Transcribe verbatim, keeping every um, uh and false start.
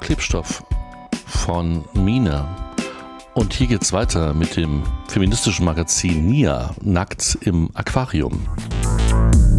Klebstoff von Mine. Und hier geht's weiter mit dem feministischen Magazin Nia, nackt im Aquarium.